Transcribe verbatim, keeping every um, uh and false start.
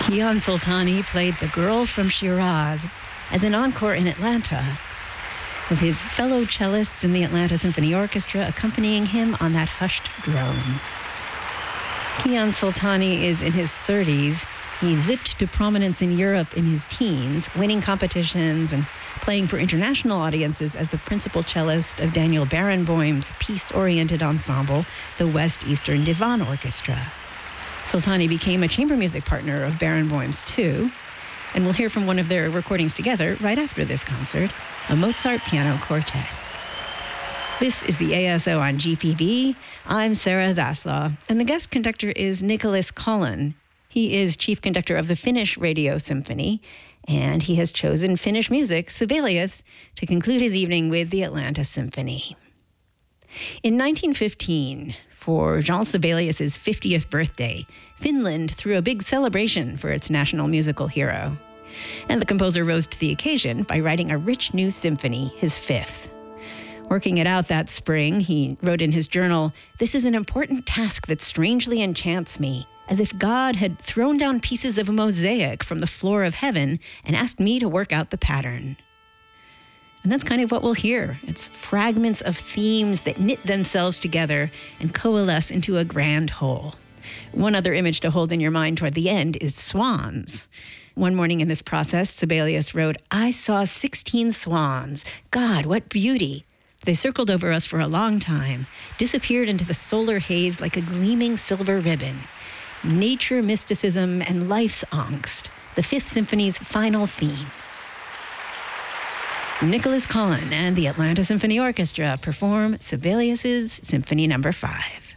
Kiyan Soltani played The Girl from Shiraz as an encore in Atlanta, with his fellow cellists in the Atlanta Symphony Orchestra accompanying him on that hushed drone. Kiyan Soltani is in his thirties. He zipped to prominence in Europe in his teens, winning competitions and playing for international audiences as the principal cellist of Daniel Barenboim's peace-oriented ensemble, the West Eastern Divan Orchestra. Soltani became a chamber music partner of Barenboim's too, and we'll hear from one of their recordings together right after this concert, a Mozart piano quartet. This is the A S O on G P B. I'm Sarah Zaslaw, and the guest conductor is Nicholas Collin. He is chief conductor of the Finnish Radio Symphony, and he has chosen Finnish music, Sibelius, to conclude his evening with the Atlanta Symphony. In nineteen fifteen, for Jean Sibelius' fiftieth birthday, Finland threw a big celebration for its national musical hero. And the composer rose to the occasion by writing a rich new symphony, his fifth. Working it out that spring, he wrote in his journal, "This is an important task that strangely enchants me, as if God had thrown down pieces of a mosaic from the floor of heaven and asked me to work out the pattern." And that's kind of what we'll hear. It's fragments of themes that knit themselves together and coalesce into a grand whole. One other image to hold in your mind toward the end is swans. One morning in this process, Sibelius wrote, "I saw sixteen swans. God, what beauty. They circled over us for a long time, disappeared into the solar haze like a gleaming silver ribbon. Nature mysticism and life's angst, the Fifth Symphony's final theme." Nicholas Collin and the Atlanta Symphony Orchestra perform Sibelius' Symphony Number Five.